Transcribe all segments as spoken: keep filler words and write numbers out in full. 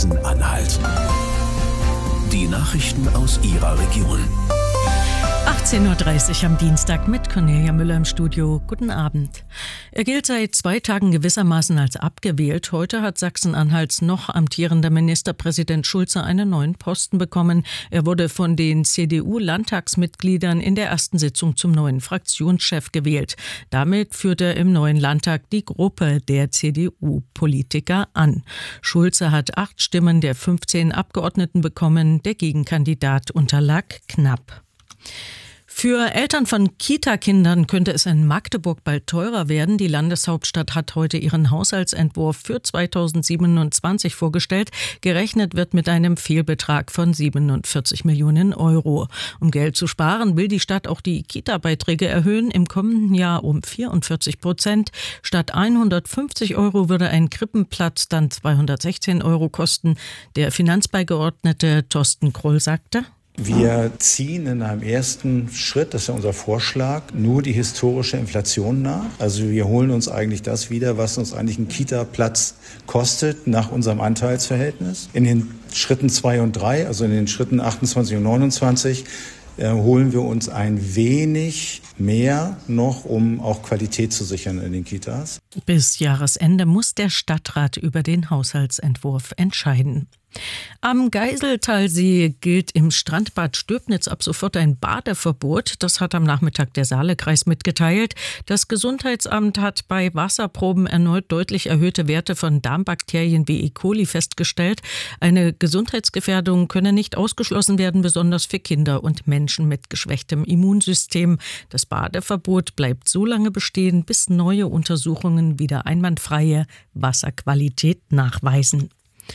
Sachsen-Anhalt. Die Nachrichten aus Ihrer Region. achtzehn Uhr dreißig am Dienstag mit Cornelia Müller im Studio. Guten Abend. Er gilt seit zwei Tagen gewissermaßen als abgewählt. Heute hat Sachsen-Anhalts noch amtierender Ministerpräsident Schulze einen neuen Posten bekommen. Er wurde von den C D U-Landtagsmitgliedern in der ersten Sitzung zum neuen Fraktionschef gewählt. Damit führt er im neuen Landtag die Gruppe der C D U-Politiker an. Schulze hat acht Stimmen der fünfzehn Abgeordneten bekommen. Der Gegenkandidat unterlag knapp. Für Eltern von Kita-Kindern könnte es in Magdeburg bald teurer werden. Die Landeshauptstadt hat heute ihren Haushaltsentwurf für zweitausendsiebenundzwanzig vorgestellt. Gerechnet wird mit einem Fehlbetrag von siebenundvierzig Millionen Euro. Um Geld zu sparen, will die Stadt auch die Kita-Beiträge erhöhen. Im kommenden Jahr um vierundvierzig Prozent. Statt hundertfünfzig Euro würde ein Krippenplatz dann zweihundertsechzehn Euro kosten. Der Finanzbeigeordnete Thorsten Kroll sagte: Wir ziehen in einem ersten Schritt, das ist ja unser Vorschlag, nur die historische Inflation nach. Also wir holen uns eigentlich das wieder, was uns eigentlich ein Kita-Platz kostet, nach unserem Anteilsverhältnis. In den Schritten zwei und drei, also in den Schritten achtundzwanzig und neunundzwanzig, äh, holen wir uns ein wenig mehr noch, um auch Qualität zu sichern in den Kitas. Bis Jahresende muss der Stadtrat über den Haushaltsentwurf entscheiden. Am Geiseltalsee gilt im Strandbad Stöbnitz ab sofort ein Badeverbot. Das hat am Nachmittag der Saalekreis mitgeteilt. Das Gesundheitsamt hat bei Wasserproben erneut deutlich erhöhte Werte von Darmbakterien wie E. coli festgestellt. Eine Gesundheitsgefährdung könne nicht ausgeschlossen werden, besonders für Kinder und Menschen mit geschwächtem Immunsystem. Das Badeverbot bleibt so lange bestehen, bis neue Untersuchungen wieder einwandfreie Wasserqualität nachweisen.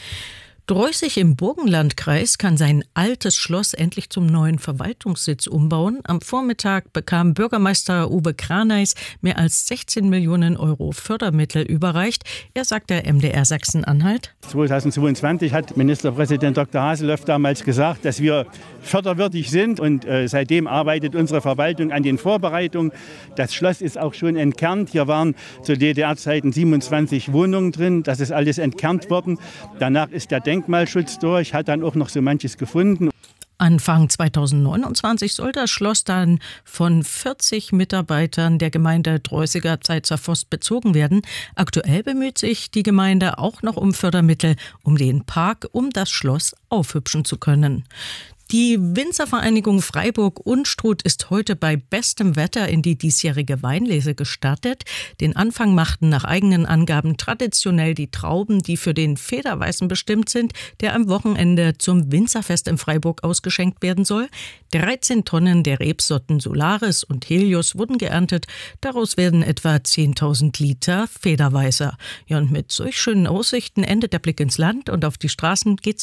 Dreußig im Burgenlandkreis kann sein altes Schloss endlich zum neuen Verwaltungssitz umbauen. Am Vormittag bekam Bürgermeister Uwe Kraneis mehr als sechzehn Millionen Euro Fördermittel überreicht. Er sagt der M D R Sachsen-Anhalt: zweitausendzweiundzwanzig hat Ministerpräsident Doktor Haseloff damals gesagt, dass wir förderwürdig sind, und äh, seitdem arbeitet unsere Verwaltung an den Vorbereitungen. Das Schloss ist auch schon entkernt. Hier waren zu D D R-Zeiten siebenundzwanzig Wohnungen drin. Das ist alles entkernt worden. Danach ist der Denkmalschutz durch, hat dann auch noch so manches gefunden. Anfang zweitausendneunundzwanzig soll das Schloss dann von vierzig Mitarbeitern der Gemeinde Dreußiger Zeitzer Forst bezogen werden. Aktuell bemüht sich die Gemeinde auch noch um Fördermittel, um den Park um das Schloss aufhübschen zu können. Die Winzervereinigung Freiburg-Unstrut ist heute bei bestem Wetter in die diesjährige Weinlese gestartet. Den Anfang machten nach eigenen Angaben traditionell die Trauben, die für den Federweißen bestimmt sind, der am Wochenende zum Winzerfest in Freiburg ausgeschenkt werden soll. dreizehn Tonnen der Rebsorten Solaris und Helios wurden geerntet. Daraus werden etwa zehntausend Liter Federweißer. Ja, und mit solch schönen Aussichten endet der Blick ins Land und auf die Straßen geht's